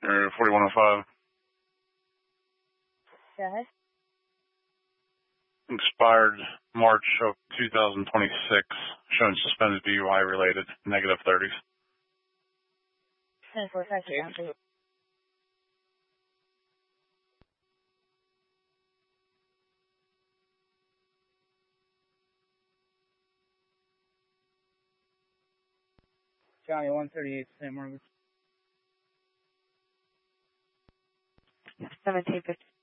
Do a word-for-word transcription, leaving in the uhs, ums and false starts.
Area forty-one oh five. Go ahead. Expired March of two thousand twenty-six, showing suspended D U I related, negative thirties. ten four five two. Johnny, one thirty-eight, Saint Margaret's. seventeen fifty.